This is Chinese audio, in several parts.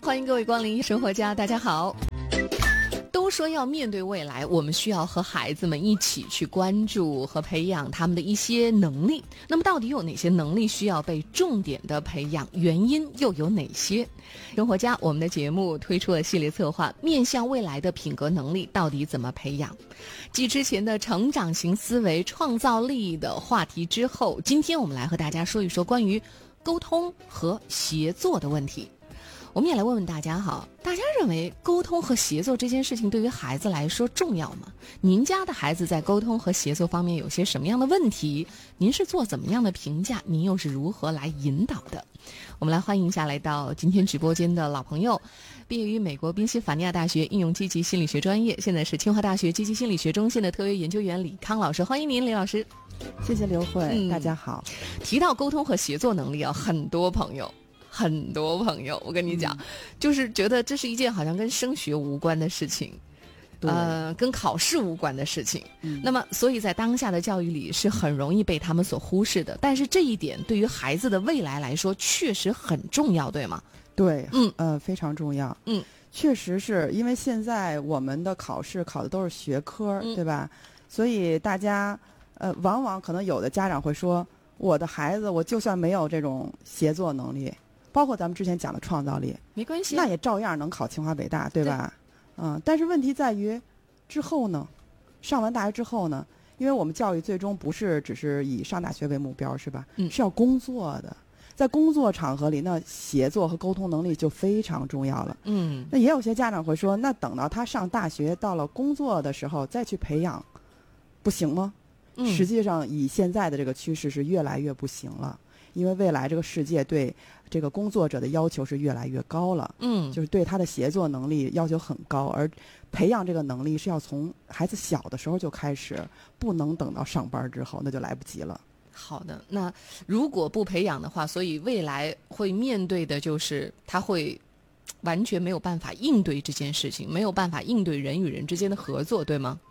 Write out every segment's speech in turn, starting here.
欢迎各位光临生活家，大家好。都说要面对未来，我们需要和孩子们一起去关注和培养他们的一些能力。那么到底有哪些能力需要被重点的培养？原因又有哪些？生活家我们的节目推出了系列策划，面向未来的品格能力到底怎么培养？继之前的成长型思维、创造力的话题之后，今天我们来和大家说一说关于沟通和协作的问题。我们也来问问大家哈，大家认为沟通和协作这件事情对于孩子来说重要吗？您家的孩子在沟通和协作方面有些什么样的问题？您是做怎么样的评价？您又是如何来引导的？我们来欢迎一下来到今天直播间的老朋友，毕业于美国宾夕法尼亚大学应用积极心理学专业，现在是清华大学积极心理学中心的特约研究员李康老师。欢迎您，李老师。 谢谢刘慧，大家好。 提到沟通和协作能力啊，很多朋友，我跟你讲，就是觉得这是一件好像跟升学无关的事情，跟考试无关的事情。那么，所以在当下的教育里是很容易被他们所忽视的。但是这一点对于孩子的未来来说，确实很重要，对吗？ 对，非常重要。确实是因为现在我们的考试考的都是学科，对吧？所以大家往往可能有的家长会说，我的孩子，我就算没有这种协作能力。包括咱们之前讲的创造力， 没关系， 那也照样能考清华北大，对吧？但是问题在于，之后呢，上完大学之后呢，因为我们教育最终不是只是以上大学为目标，是吧？是要工作的，在工作场合里，那协作和沟通能力就非常重要了。那也有些家长会说，那等到他上大学到了工作的时候再去培养，不行吗？实际上，以现在的这个趋势是越来越不行了。因为未来这个世界对这个工作者的要求是越来越高了，就是对他的协作能力要求很高，而培养这个能力是要从孩子小的时候就开始，不能等到上班之后，那就来不及了。 好的，那如果不培养的话，所以未来会面对的就是他会完全没有办法应对这件事情，没有办法应对人与人之间的合作，对吗？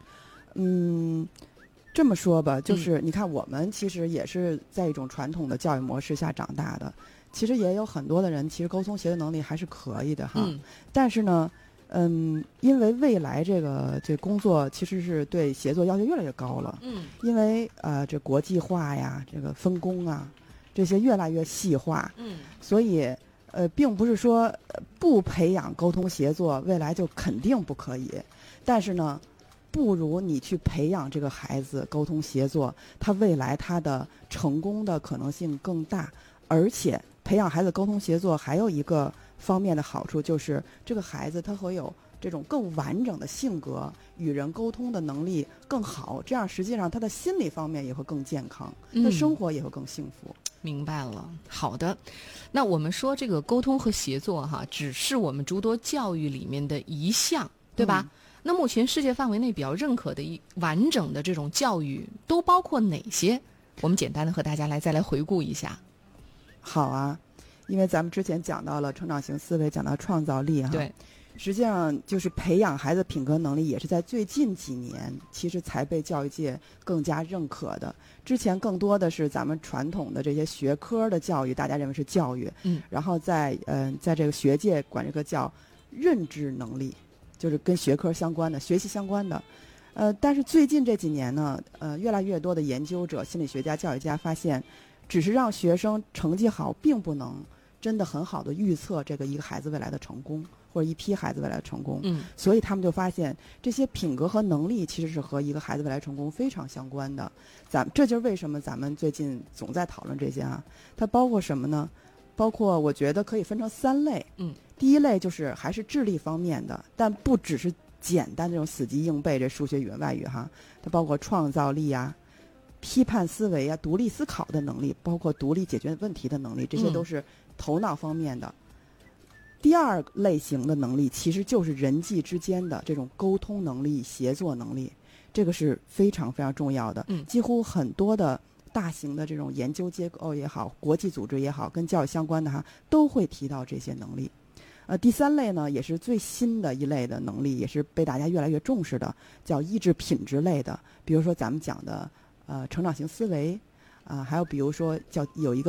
这么说吧，就是你看，我们其实也是在一种传统的教育模式下长大的。其实也有很多的人，其实沟通协作能力还是可以的哈。但是呢，因为未来这工作其实是对协作要求越来越高了。因为这国际化呀，这个分工啊，这些越来越细化。所以并不是说不培养沟通协作，未来就肯定不可以。但是呢，不如你去培养这个孩子沟通协作，他未来他的成功的可能性更大。而且培养孩子沟通协作还有一个方面的好处，就是这个孩子他会有这种更完整的性格，与人沟通的能力更好，这样实际上他的心理方面也会更健康，他生活也会更幸福。 明白了。好的，那我们说这个沟通和协作哈，只是我们诸多教育里面的一项，对吧？那目前世界范围内比较认可的完整的这种教育都包括哪些？我们简单的和大家再来回顾一下。 好啊，因为咱们之前讲到了成长型思维，讲到创造力哈。 对， 实际上就是培养孩子品格能力，也是在最近几年其实才被教育界更加认可的。之前更多的是咱们传统的这些学科的教育，大家认为是教育，然后在这个学界管这个叫认知能力。就是跟学科相关的、学习相关的，但是最近这几年呢，越来越多的研究者、心理学家、教育家发现，只是让学生成绩好，并不能真的很好的预测一个孩子未来的成功，或者一批孩子未来的成功。所以他们就发现，这些品格和能力其实是和一个孩子未来成功非常相关的。这就是为什么咱们最近总在讨论这些啊。它包括什么呢？包括我觉得可以分成3类。第一类就是还是智力方面的，但不只是简单这种死记硬背这数学、语文、外语哈，它包括创造力啊、批判思维啊、独立思考的能力，包括独立解决问题的能力，这些都是头脑方面的。第二类型的能力其实就是人际之间的这种沟通能力、协作能力，这个是非常非常重要的。几乎很多的大型的这种研究机构也好，国际组织也好，跟教育相关的哈，都会提到这些能力。第3类呢，也是最新的一类的能力，也是被大家越来越重视的，叫意志品质类的。比如说咱们讲的成长型思维，还有比如说有一个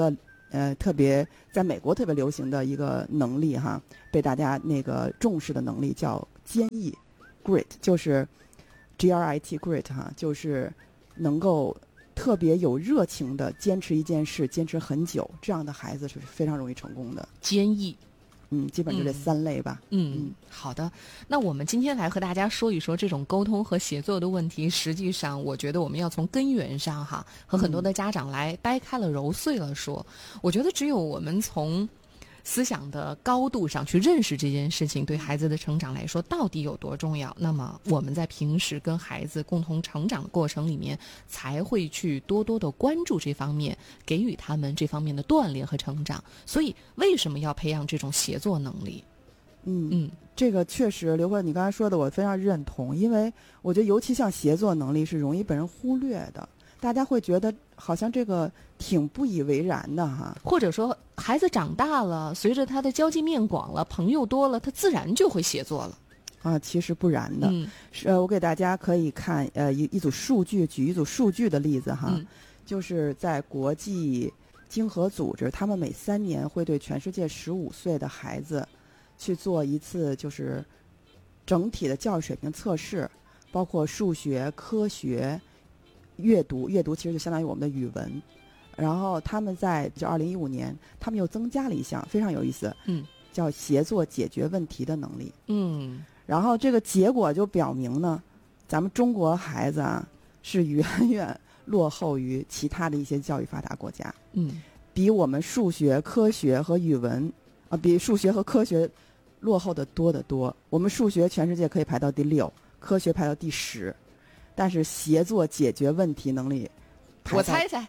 特别在美国特别流行的一个能力哈，被大家那个重视的能力叫坚毅 ，grit 就是 GRIT grit 哈，就是能够特别有热情的坚持一件事，坚持很久，这样的孩子是非常容易成功的。 坚毅。 基本就这3类吧。 好的。那我们今天来和大家说一说这种沟通和协作的问题。实际上，我觉得我们要从根源上哈，和很多的家长来掰开了揉碎了说。我觉得只有我们从思想的高度上去认识这件事情对孩子的成长来说到底有多重要，那么我们在平时跟孩子共同成长的过程里面才会去多多的关注这方面，给予他们这方面的锻炼和成长。所以为什么要培养这种协作能力？ 这个确实刘慧你刚才说的我非常认同，因为我觉得尤其像协作能力是容易被人忽略的，大家会觉得好像这个挺不以为然的哈， 或者说孩子长大了，随着他的交际面广了，朋友多了，他自然就会协作了啊。其实不然的。我给大家可以看一组数据，举一组数据的例子哈，就是在国际经合组织，他们每3年会对全世界15岁的孩子去做一次就是整体的教育水平测试，包括数学、科学、阅读其实就相当于我们的语文。然后他们在2015年，他们又增加了一项非常有意思，叫协作解决问题的能力。然后这个结果就表明呢，咱们中国孩子啊是远远落后于其他的一些教育发达国家。比我们数学、科学和语文比数学和科学落后的多得多。我们数学全世界可以排到第6，科学排到第10，但是协作解决问题能力我猜猜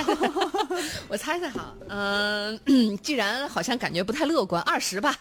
好，既然好像感觉不太乐观，20吧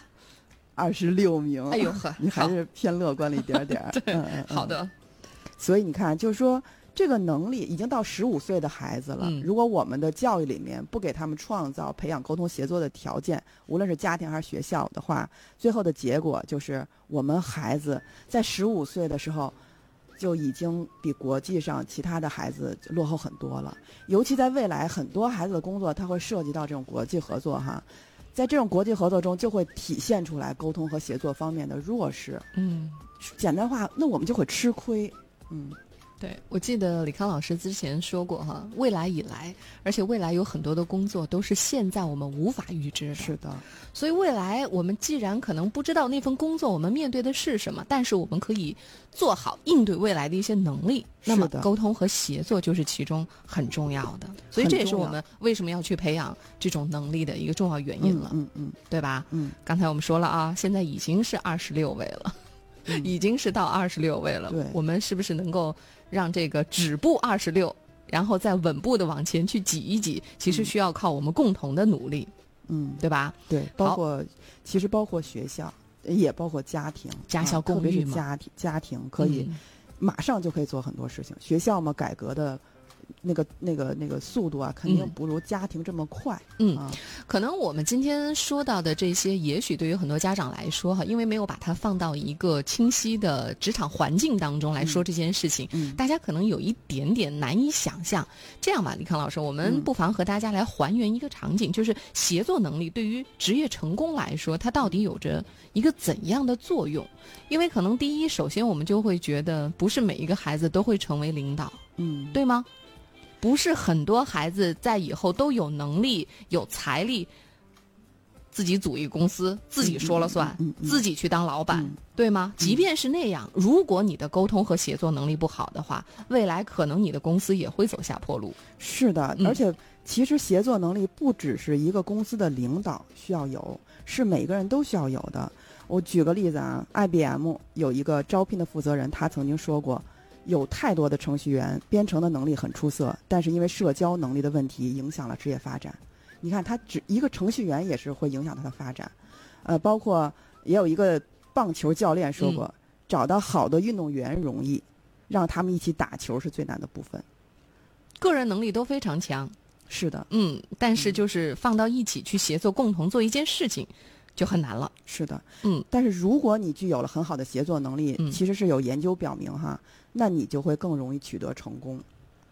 ，26名。 哎呦呵， 你还是偏乐观了一点点。 对，好的。 所以你看，就是说这个能力已经到15岁的孩子了，如果我们的教育里面不给他们创造培养沟通协作的条件，无论是家庭还是学校的话，最后的结果就是我们孩子在15岁的时候就已经比国际上其他的孩子落后很多了。尤其在未来，很多孩子的工作它会涉及到这种国际合作哈，在这种国际合作中就会体现出来沟通和协作方面的弱势。简单话，那我们就会吃亏。 对，我记得李康老师之前说过哈，未来以来，而且未来有很多的工作都是现在我们无法预知的。 是的。 所以未来我们既然可能不知道那份工作我们面对的是什么，但是我们可以做好应对未来的一些能力，那么沟通和协作就是其中很重要的。所以这也是我们为什么要去培养这种能力的一个重要原因了。对吧？刚才我们说了啊，现在已经是26位了。已经是到26位了。我们是不是能够让这个止步26，然后再稳步的往前去挤一挤？其实需要靠我们共同的努力。对吧？ 对，其实包括学校，也包括家庭， 家校共育嘛。 特别是家庭可以马上就可以做很多事情。学校嘛，改革的那个速度啊，肯定不如家庭这么快。 可能我们今天说到的这些，也许对于很多家长来说哈，因为没有把它放到一个清晰的职场环境当中来说这件事情，大家可能有一点点难以想象。这样吧，李康老师，我们不妨和大家来还原一个场景，就是协作能力对于职业成功来说，它到底有着一个怎样的作用？因为可能第一，首先我们就会觉得，不是每一个孩子都会成为领导，对吗？不是很多孩子在以后都有能力、有财力，自己组一个公司，自己说了算，自己去当老板，对吗？即便是那样，如果你的沟通和协作能力不好的话，未来可能你的公司也会走下坡路。 是的，而且其实协作能力不只是一个公司的领导需要有，是每个人都需要有的。我举个例子啊 ，IBM 有一个招聘的负责人，他曾经说过，有太多的程序员编程的能力很出色，但是因为社交能力的问题影响了职业发展。你看，他只一个程序员也是会影响他的发展。包括也有一个棒球教练说过，找到好的运动员容易，让他们一起打球是最难的部分。 个人能力都非常强， 是的， 但是就是放到一起去协作，共同做一件事情，就很难了。 是的，但是如果你具有了很好的协作能力，其实是有研究表明哈，那你就会更容易取得成功。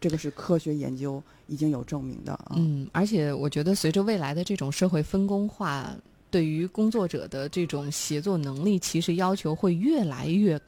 这个是科学研究已经有证明的。 而且我觉得随着未来的这种社会分工化，对于工作者的这种协作能力，其实要求会越来越